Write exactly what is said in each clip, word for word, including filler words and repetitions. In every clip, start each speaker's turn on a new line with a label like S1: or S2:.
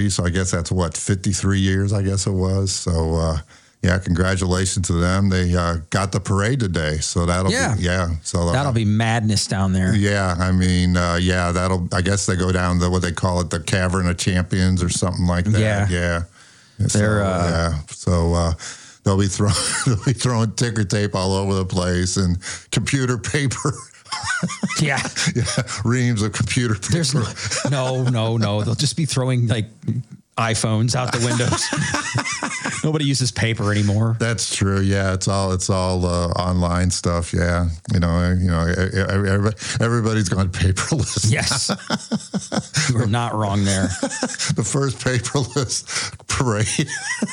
S1: So I guess that's what, fifty-three years, I guess it was. So, uh, yeah, congratulations to them. They uh, got the parade today. So that'll
S2: yeah.
S1: be, yeah. So uh,
S2: that'll be madness down there.
S1: Yeah. I mean, uh, yeah, that'll, I guess they go down the, what they call it, the Cavern of Champions or something like that.
S2: Yeah.
S1: Yeah. So,
S2: They're, uh,
S1: yeah. So, uh, they'll be throwing, they'll be throwing ticker tape all over the place and computer paper.
S2: Yeah.
S1: Yeah. Reams of computer paper.
S2: There's no, no, no. They'll just be throwing like iPhones out the windows. Nobody uses paper anymore.
S1: That's true. Yeah, it's all it's all uh, online stuff. Yeah, you know, you know, everybody, everybody's gone paperless.
S2: Yes, you are not wrong there.
S1: The first paperless parade.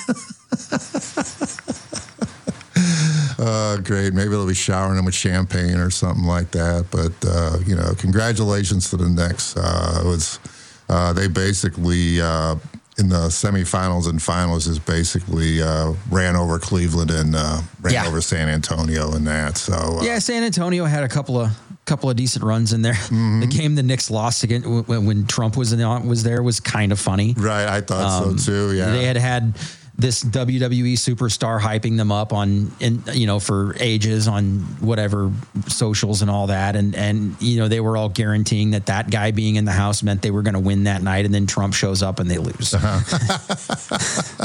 S1: Uh, great. Maybe they'll be showering them with champagne or something like that. But uh, you know, congratulations to the Knicks. Uh, it was uh, they basically. Uh, in the semifinals and finals is basically uh, ran over Cleveland and uh, ran
S2: yeah.
S1: over San Antonio and that. So uh,
S2: yeah, San Antonio had a couple of couple of decent runs in there.
S1: Mm-hmm.
S2: The game the Knicks lost again when, when Trump was in the, was there was kind of funny.
S1: Right, I thought um, so too. Yeah,
S2: they had had this W W E superstar hyping them up on, in, you know, for ages on whatever socials and all that. And, and, you know, they were all guaranteeing that that guy being in the house meant they were going to win that night. And then Trump shows up and they lose.
S1: Uh-huh.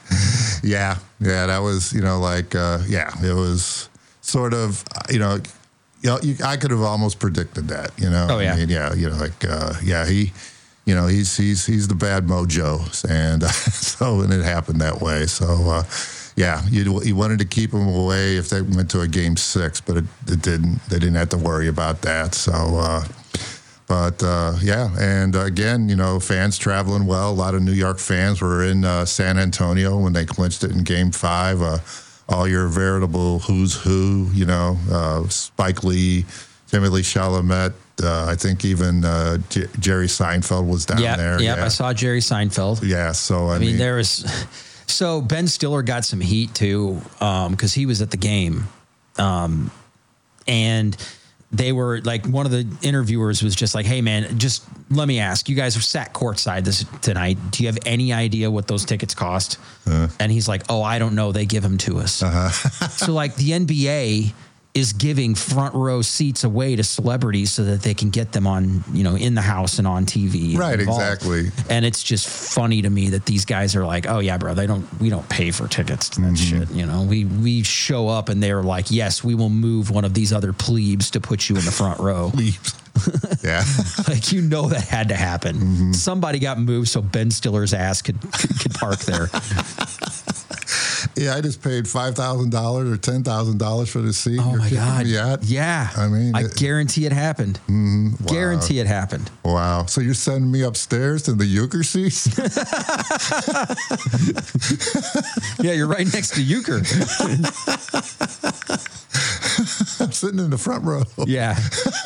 S1: yeah. Yeah. That was, you know, like, uh, yeah, it was sort of, you know, you know, you, I could have almost predicted that, you know?
S2: Oh, yeah.
S1: I mean, yeah. You know, like, uh, yeah, he, You know, he's he's he's the bad mojo, and uh, so and it happened that way. So, uh, yeah, you you wanted to keep him away if they went to a game six, but it, it didn't. They didn't have to worry about that. So, uh, but uh, yeah, and uh, again, you know, fans traveling well. A lot of New York fans were in uh, San Antonio when they clinched it in Game Five. Uh, all your veritable who's who, you know, uh, Spike Lee, Timothy Chalamet. Uh, I think even uh, J- Jerry Seinfeld was down
S2: yep,
S1: there.
S2: Yep,
S1: yeah,
S2: I saw Jerry Seinfeld.
S1: Yeah, so I,
S2: I mean,
S1: mean,
S2: there was. So Ben Stiller got some heat too, because um, he was at the game, um, and they were like, one of the interviewers was just like, "Hey, man, just let me ask. You guys are sat courtside this tonight. Do you have any idea what those tickets cost?" Uh, and he's like, "Oh, I don't know. They give them to us." Uh-huh. So like the N B A is giving front row seats away to celebrities so that they can get them on, you know, in the house and on T V.
S1: Right,
S2: involved.
S1: exactly.
S2: And it's just funny to me that these guys are like, "Oh yeah, bro, they don't, we don't pay for tickets to that mm-hmm. shit." You know, we we show up and they're like, "Yes, we will move one of these other plebes to put you in the front row."
S1: Plebes. Yeah.
S2: Like, you know, that had to happen. Mm-hmm. Somebody got moved so Ben Stiller's ass could could park there.
S1: Yeah, I just paid five thousand dollars or ten thousand dollars for the seat.
S2: Oh,
S1: You're
S2: my God.
S1: Me out?
S2: Yeah.
S1: I mean,
S2: I
S1: it,
S2: guarantee it happened.
S1: Mm, wow.
S2: Guarantee it happened.
S1: Wow. So you're sending me upstairs to the euchre seats?
S2: Yeah, you're right next to euchre.
S1: I'm sitting in the front row.
S2: Yeah.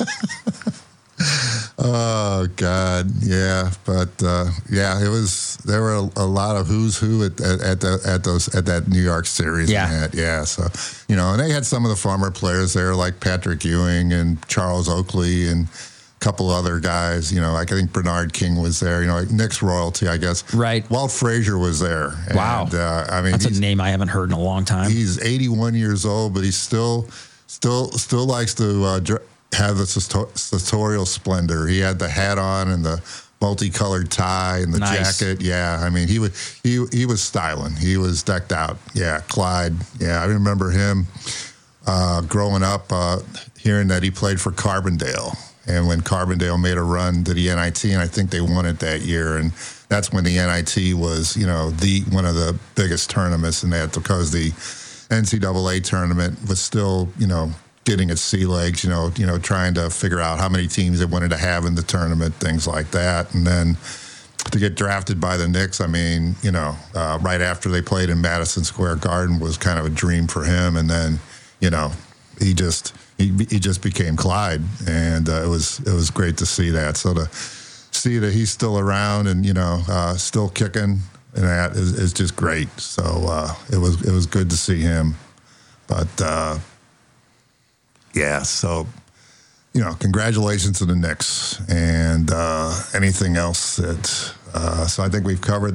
S1: Oh God, yeah, but uh, yeah, it was. There were a, a lot of who's who at at, at, the, at those at that New York series.
S2: Yeah,
S1: that, yeah. So you know, and they had some of the former players there, like Patrick Ewing and Charles Oakley and a couple other guys. You know, like I think Bernard King was there. You know, like Knicks royalty, I guess.
S2: Right.
S1: Walt Frazier was there.
S2: Wow.
S1: And, uh, I mean,
S2: that's a name I haven't heard in a long time.
S1: He's eighty-one years old, but he's still still still likes to. Uh, dr- have the sartorial splendor. He had the hat on and the multicolored tie and the
S2: nice.
S1: jacket. Yeah, I mean, he was he he was styling. He was decked out. Yeah, Clyde. Yeah, I remember him uh, growing up, uh, hearing that he played for Carbondale. And when Carbondale made a run to the N I T, and I think they won it that year, and that's when the N I T was, you know, the one of the biggest tournaments in that, because the N C double A tournament was still, you know, getting its sea legs, you know, you know, trying to figure out how many teams it wanted to have in the tournament, things like that. And then to get drafted by the Knicks, I mean, you know, uh, right after they played in Madison Square Garden was kind of a dream for him. And then, you know, he just he he just became Clyde, and uh, it was it was great to see that. So to see that he's still around and, you know, uh, still kicking, and that is, is just great. So uh, it was it was good to see him, but. Uh, Yeah, so, you know, congratulations to the Knicks. And uh, anything else that Uh, so I think we've covered